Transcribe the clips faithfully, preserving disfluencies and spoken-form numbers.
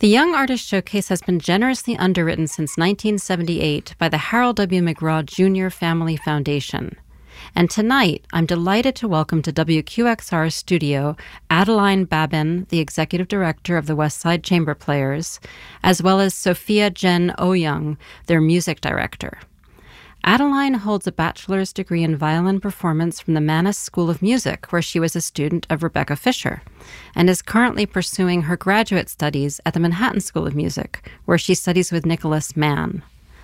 The Young Artist Showcase has been generously underwritten since nineteen seventy-eight by the Harold W. McGraw Junior Family Foundation. And tonight, I'm delighted to welcome to W Q X R's studio Adeline Babin, the executive director of the West Side Chamber Players, as well as Sophia Jen Oyoung, their music director. Adeline holds a bachelor's degree in violin performance from the Mannes School of Music, where she was a student of Rebecca Fisher, and is currently pursuing her graduate studies at the Manhattan School of Music, where she studies with Nicholas Mann.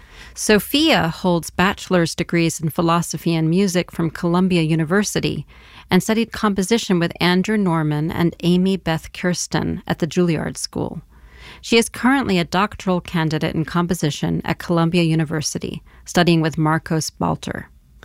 Sophia holds bachelor's degrees in philosophy and music from Columbia University and studied composition with Andrew Norman and Amy Beth Kirsten at the Juilliard School. She is currently a doctoral candidate in composition at Columbia University, studying with Marcos Balter.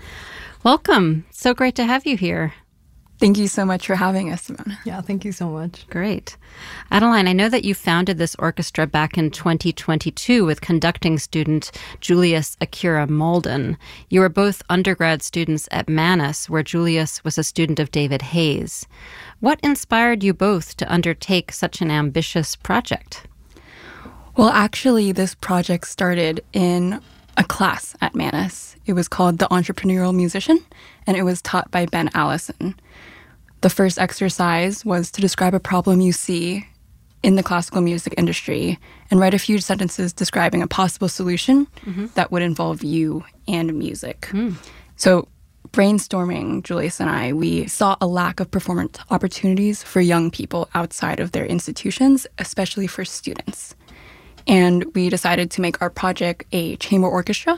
Welcome. So great to have you here. Thank you so much for having us, Simona. Yeah, thank you so much. Great. Adeline, I know that you founded this orchestra back in twenty twenty-two with conducting student Julius Akira Molden. You were both undergrad students at Mannes, where Julius was a student of David Hayes. What inspired you both to undertake such an ambitious project? Well, actually, this project started in a class at Mannes. It was called The Entrepreneurial Musician, and it was taught by Ben Allison. The first exercise was to describe a problem you see in the classical music industry and write a few sentences describing a possible solution mm-hmm. that would involve you and music. Mm. So brainstorming, Julius and I, we saw a lack of performance opportunities for young people outside of their institutions, especially for students. And we decided to make our project a chamber orchestra.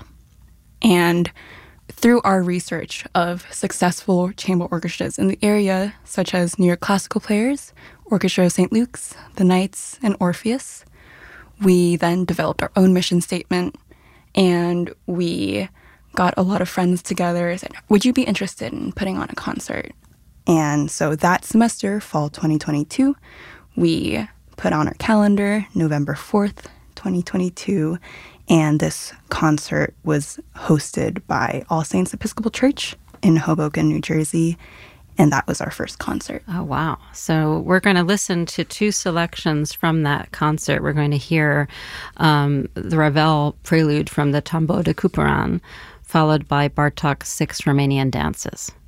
And through our research of successful chamber orchestras in the area, such as New York Classical Players, Orchestra of Saint Luke's, the Knights, and Orpheus, we then developed our own mission statement, and we got a lot of friends together and said, would you be interested in putting on a concert? And so that semester, fall twenty twenty-two, we put on our calendar November fourth, twenty twenty-two, and this concert was hosted by All Saints Episcopal Church in Hoboken, New Jersey, and that was our first concert. Oh, wow. So we're going to listen to two selections from that concert. We're going to hear um, the Ravel prelude from the Tombeau de Couperin, followed by Bartók's Six Romanian Dances.